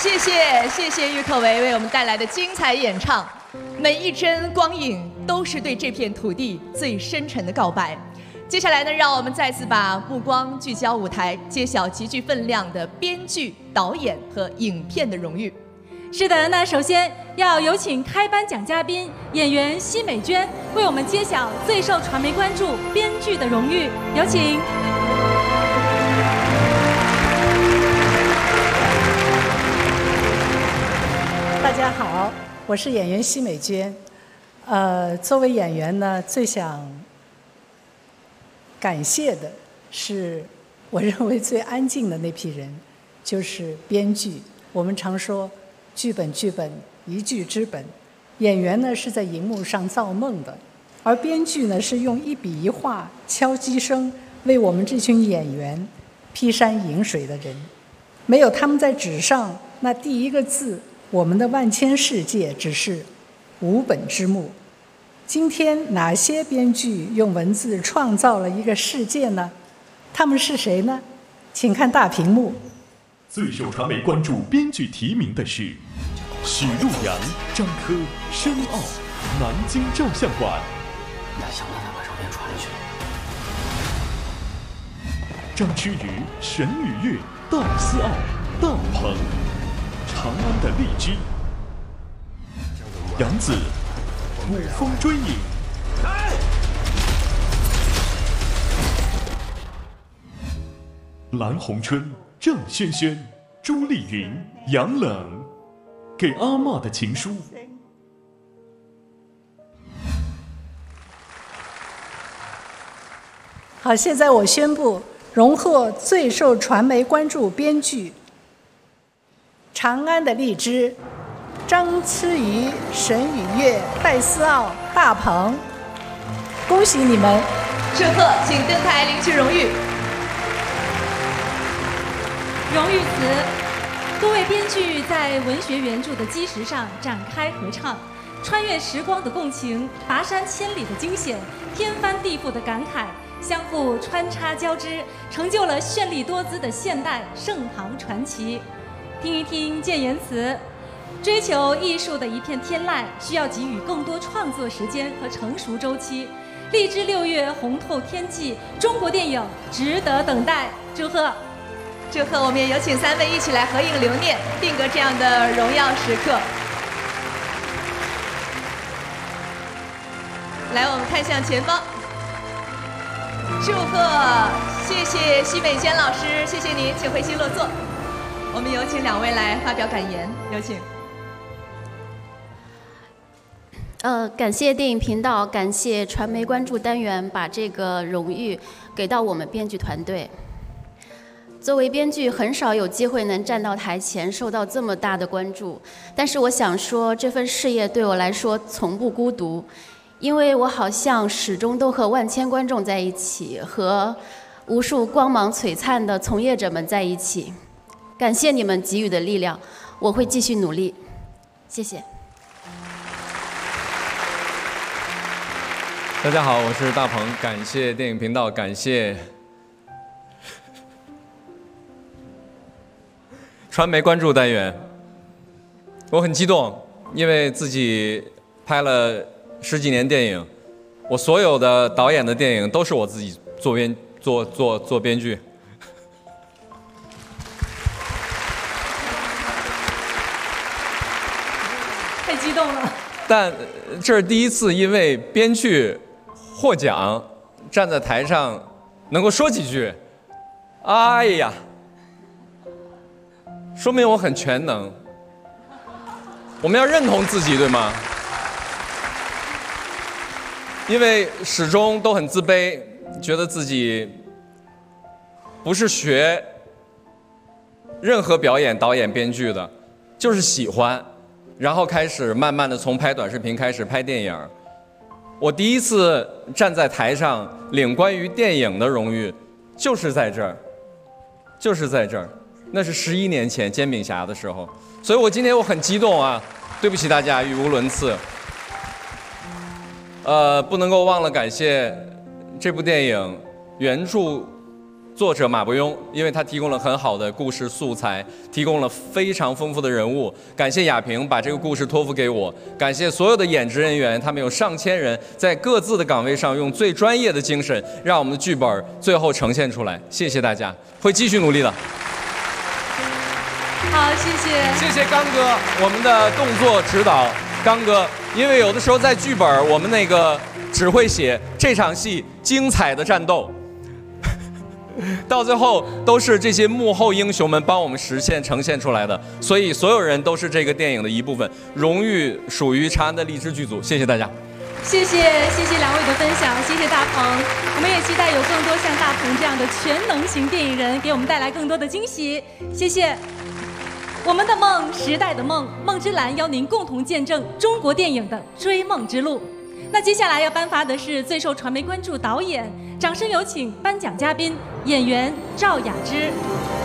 谢谢郁可唯为我们带来的精彩演唱，每一帧光影都是对这片土地最深沉的告白。接下来呢，让我们再次把目光聚焦舞台，揭晓极具分量的编剧、导演和影片的荣誉。 是的，那首先要有请开颁奖嘉宾演员奚美娟为我们揭晓最受传媒关注编剧的荣誉，有请。 大家好，我是演员奚美娟。作为演员呢，最想感谢的是我认为最安静的那批人，就是编剧。我们常说剧本一剧之本，演员呢是在荧幕上造梦的，而编剧呢是用一笔一画敲击声为我们这群演员劈山引水的人。没有他们在纸上那第一个字，我们的万千世界只是无本之木。今天哪些编剧用文字创造了一个世界呢？他们是谁呢？请看大屏幕。 最受传媒关注编剧提名的是许陆阳、张科、申奥，南京照相馆。 想办法把照片传出去。 张之瑜、沈雨月、戴思傲、大鹏，长安的荔枝。杨紫，捕风追影。蓝红春、郑轩轩、朱丽云、杨冷，给阿嬷的情书。 好，现在我宣布荣获最受传媒关注编剧长安的荔枝张之瑜、沈雨月、戴思傲、大鹏，恭喜你们！ 祝贺，请登台领取荣誉。 荣誉词：多位编剧在文学原著的基石上展开合唱，穿越时光的共情，跋山千里的惊险，天翻地覆的感慨，相互穿插交织，成就了绚丽多姿的现代盛唐传奇。听一听建言词：追求艺术的一片天籁，需要给予更多创作时间和成熟周期。荔枝6月红透天际，中国电影值得等待。祝贺！ 祝贺！我们也有请3位一起来合影留念，定格这样的荣耀时刻。来，我们看向前方。祝贺！谢谢奚美娟老师，谢谢您，请回席落座。我们有请2位来发表感言，有请。 感谢电影频道，感谢传媒关注单元把这个荣誉给到我们编剧团队。作为编剧，很少有机会能站到台前，受到这么大的关注。但是我想说，这份事业对我来说从不孤独，因为我好像始终都和万千观众在一起，和无数光芒璀璨的从业者们在一起。感谢你们给予的力量，我会继续努力。谢谢。 大家好，我是大鹏，感谢电影频道，感谢传媒关注单元。我很激动，因为自己拍了10几年电影，我所有的导演的电影都是我自己做编剧。 太激动了。 但这是第一次因为编剧获奖，站在台上能够说几句，哎呀，说明我很全能。我们要认同自己，对吗？因为始终都很自卑，觉得自己不是学任何表演、导演、编剧的，就是喜欢，然后开始慢慢的从拍短视频开始拍电影。我第一次站在台上领关于电影的荣誉，就是在这儿，那是11年前煎饼侠的时候，所以我今天我很激动啊！对不起大家，语无伦次。不能够忘了感谢这部电影原著作者马伯庸，因为他提供了很好的故事素材，提供了非常丰富的人物。感谢亚萍把这个故事托付给我，感谢所有的演职人员，他们有上千人在各自的岗位上用最专业的精神，让我们的剧本最后呈现出来。谢谢大家，会继续努力的。 好，谢谢。 谢谢刚哥，我们的动作指导刚哥，因为有的时候在剧本我们那个只会写这场戏精彩的战斗。到最后都是这些幕后英雄们帮我们实现呈现出来的，所以所有人都是这个电影的一部分，荣誉属于长安的荔枝剧组。谢谢大家， 谢谢两位的分享，谢谢大鹏。我们也期待有更多像大鹏这样的全能型电影人给我们带来更多的惊喜。谢谢。我们的梦，时代的梦，梦之蓝邀您共同见证中国电影的追梦之路。那接下来要颁发的是最受传媒关注导演，掌声有请颁奖嘉宾演员赵雅芝。